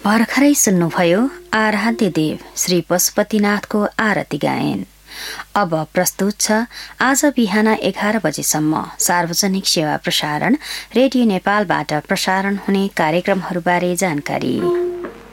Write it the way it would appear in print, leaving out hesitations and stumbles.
भर्खरै सुन्नुभयो आराध्य देव श्री पशुपतिनाथको आरती गायन। अब प्रस्तुत छ आज बिहान 11 बजेसम्म सार्वजनिक सेवा प्रसारण रेडियो नेपालबाट प्रसारण हुने कार्यक्रमहरूबारे जानकारी।